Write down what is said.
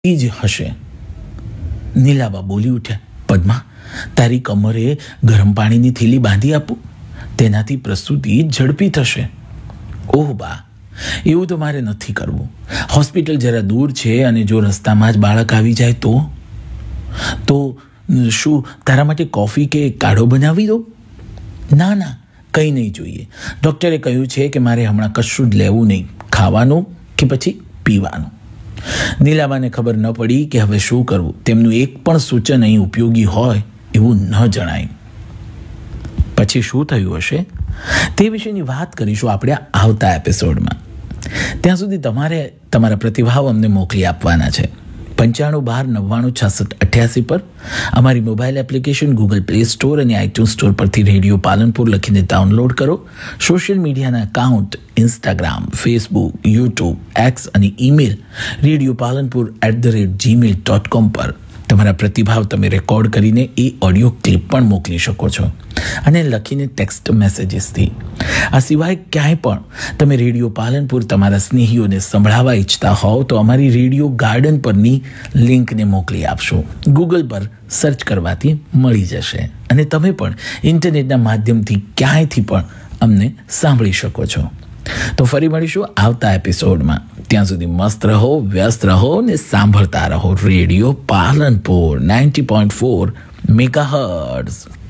એ જ હશે. નીલાબા બોલી ઉઠ્યા, પદ્મા, તારી કમરે ગરમ પાણીની થેલી બાંધી આપું, તેનાથી પ્રસૂતિ ઝડપી થશે. ઓહ બા, એવું તો મારે નથી કરવું. હોસ્પિટલ જરા દૂર છે અને જો રસ્તામાં જ બાળક આવી જાય તો શું તારા માટે કોફી કે કાઢો બનાવી દો? ના ના, કંઈ નહીં જોઈએ. ડૉક્ટરે કહ્યું છે કે મારે હમણાં કશું જ લેવું નહીં, ખાવાનું કે પછી પીવાનું. નીલાબાને ખબર ન પડી કે હવે શું કરવું. તેમનું એક પણ સૂચન અહીં ઉપયોગી હોય એવું ન જણાય. પછી શું થયું હશે તે વિશેની વાત કરીશું આપણે આવતા એપિસોડમાં. ત્યાં સુધી તમારે તમારા પ્રતિભાવ અમને મોકલી આપવાના છે. 9512968888 પર અમારી mobile application Google play store અને આઇટ્યુન સ્ટોર પરથી રેડિયો પાલનપુર લખીને ડાઉનલોડ કરો. સોશિયલ મીડિયાના account Instagram, Facebook, YouTube, x અને ઈમેલ radiopalanpur@gmail.com પર તમારા પ્રતિભાવ તમે રેકોર્ડ કરીને એ ઓડિયો ક્લિપ પણ મોકલી શકો છો અને લખીને ટેક્સ્ટ મેસેજીસથી. આ સિવાય ક્યાંય પણ તમે રેડિયો પાલનપુર તમારા સ્નેહીઓને સંભળાવવા ઈચ્છતા હોવ તો અમારી રેડિયો ગાર્ડન પરની લિંકને મોકલી આપશો. ગૂગલ પર સર્ચ કરવાથી મળી જશે અને તમે પણ ઇન્ટરનેટના માધ્યમથી ક્યાંયથી પણ અમને સાંભળી શકો છો. તો ફરી મળીશું આવતા એપિસોડમાં. ત્યાં સુધી મસ્ત રહો, વ્યસ્ત રહો ને સાંભળતા રહો રેડિયો પાલનપુર 90.4 મેગાહર્ટ્ઝ.